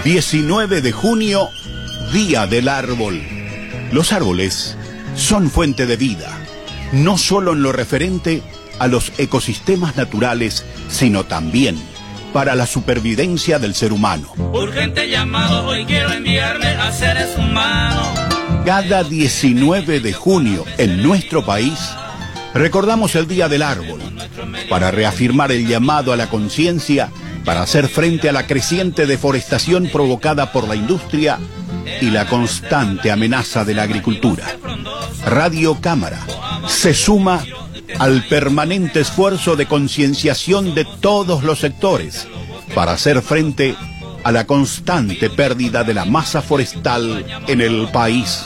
19 de junio, Día del Árbol. Los árboles son fuente de vida, no solo en lo referente a los ecosistemas naturales, sino también para la supervivencia del ser humano. Urgente llamado, hoy quiero enviarle a seres humanos. Cada 19 de junio en nuestro país recordamos el Día del Árbol para reafirmar el llamado a la conciencia, para hacer frente a la creciente deforestación provocada por la industria y la constante amenaza de la agricultura. Radio Cámara se suma al permanente esfuerzo de concienciación de todos los sectores para hacer frente a la constante pérdida de la masa forestal en el país.